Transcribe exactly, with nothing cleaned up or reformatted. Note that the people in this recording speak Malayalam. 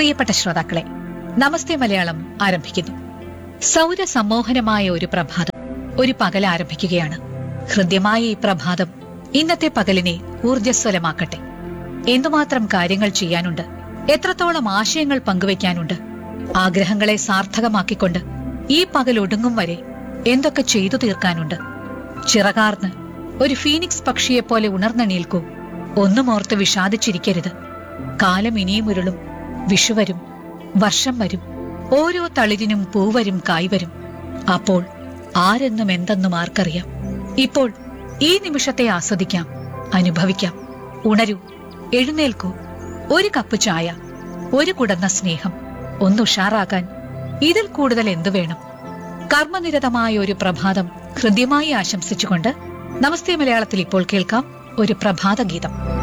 പ്രിയപ്പെട്ട ശ്രോതാക്കളെ, നമസ്തേ മലയാളം ആരംഭിക്കുന്നു. സൗരസമ്മോഹനമായ ഒരു പ്രഭാതം, ഒരു പകൽ ആരംഭിക്കുകയാണ്. ഹൃദ്യമായ ഈ പ്രഭാതം ഇന്നത്തെ പകലിനെ ഊർജ്ജസ്വലമാക്കട്ടെ. എന്തുമാത്രം കാര്യങ്ങൾ ചെയ്യാനുണ്ട്, എത്രത്തോളം ആശയങ്ങൾ പങ്കുവയ്ക്കാനുണ്ട്. ആഗ്രഹങ്ങളെ സാർത്ഥകമാക്കിക്കൊണ്ട് ഈ പകൽ ഒടുങ്ങും വരെ എന്തൊക്കെ ചെയ്തു തീർക്കാനുണ്ട്. ചിറകാർന്ന് ഒരു ഫീനിക്സ് പക്ഷിയെപ്പോലെ ഉണർന്നെണീൽക്കൂ. ഒന്നുമോർത്ത് വിഷാദിച്ചിരിക്കരുത്. കാലം ഇനിയും ഉരുളും. വിഷുവരും, വർഷം വരും. ഓരോ തളിരിനും പൂവരും കായ്വരും. അപ്പോൾ ആരെന്നും എന്തെന്നും ആർക്കറിയാം. ഇപ്പോൾ ഈ നിമിഷത്തെ ആസ്വദിക്കാം, അനുഭവിക്കാം. ഉണരൂ, എഴുന്നേൽക്കൂ. ഒരു കപ്പ് ചായ, ഒരു കുടന്ന സ്നേഹം, ഒന്നുഷാറാകാൻ ഇതിൽ കൂടുതൽ എന്തു വേണം? കർമ്മനിരതമായ ഒരു പ്രഭാതം ഹൃദ്യമായി ആശംസിച്ചുകൊണ്ട് നമസ്തേ മലയാളത്തിൽ ഇപ്പോൾ കേൾക്കാം ഒരു പ്രഭാത ഗീതം.